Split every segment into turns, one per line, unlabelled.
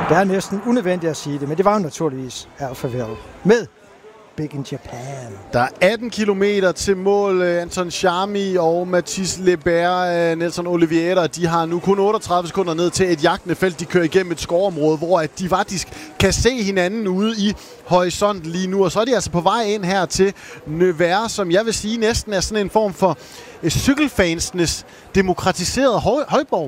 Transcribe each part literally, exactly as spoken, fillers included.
Det er næsten unødvendigt at sige det, men det var jo naturligvis Alphaville med Big in Japan.
Der er atten kilometer til mål. Anton Charmy og Mathis Lebert, Nelson Oliveira, de har nu kun otteogtredive sekunder ned til et jagtende felt. De kører igennem et skovområde, hvor at de faktisk kan se hinanden ude i horisonten lige nu. Og så er de altså på vej ind her til Nevers, som jeg vil sige næsten er sådan en form for cykelfansenes demokratiserede høj- højborg.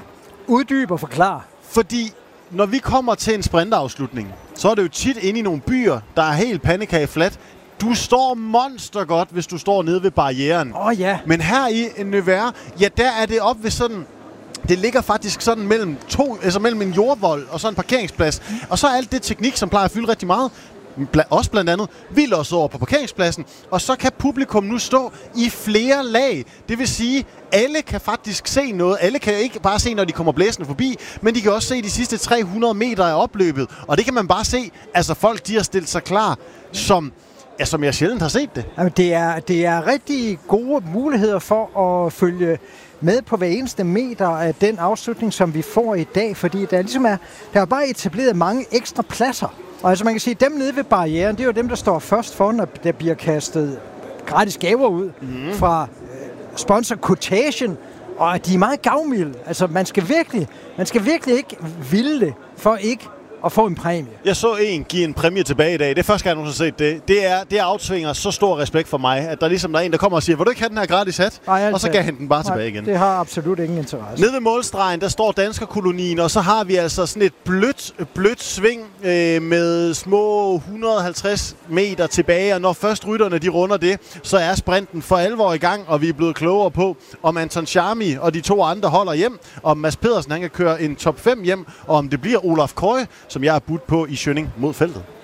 Uddyb og forklar.
Fordi når vi kommer til en sprintafslutning, så er det jo tit inde i nogle byer, der er helt pandekageflat. Du står monster godt, hvis du står nede ved barrieren.
Åh oh, ja.
Men her i Nevers, ja, der er det op ved sådan... Det ligger faktisk sådan mellem to, altså mellem en jordvold og så en parkeringsplads. Og så er alt det teknik, som plejer at fylde rigtig meget, bla- også blandt andet, vi låser over på parkeringspladsen. Og så kan publikum nu stå i flere lag. Det vil sige, alle kan faktisk se noget. Alle kan ikke bare se, når de kommer blæsende forbi, men de kan også se de sidste tre hundrede meter af opløbet. Og det kan man bare se. Altså folk, de har stillet sig klar, som, ja, som jeg sjældent har set det.
Jamen, det er, det er rigtig gode muligheder for at følge med på hver eneste meter af den afslutning, som vi får i dag, fordi der ligesom er, der er bare etableret mange ekstra pladser. Og altså man kan sige, dem nede ved barrieren, det er jo dem, der står først foran, og der bliver kastet gratis gaver ud mm. fra øh, sponsor Quotation, og de er meget gavmilde. Altså man skal virkelig, man skal virkelig ikke ville det, for ikke at få en præmie.
Jeg så en give en præmie tilbage i dag. Det er første gang, jeg nogensinde har set det. Det er, det afsvinger så stor respekt for mig, at der ligesom der er en, der kommer og siger, vil du ikke have den her gratis hat?
Ej,
og så gav han den bare
nej,
tilbage igen.
Det har absolut ingen interesse.
Nede ved målstregen, der står danskerkolonien, og så har vi altså sådan et blødt, blødt sving øh, med små et hundrede og halvtreds meter tilbage, og når først rytterne de runder det, så er sprinten for alvor i gang, og vi er blevet klogere på, om Anton Charmy og de to andre holder hjem, om Mads Pedersen han kan køre en top fem hjem, og om det bliver Olaf Køje, som jeg har budt på i Schønning mod feltet.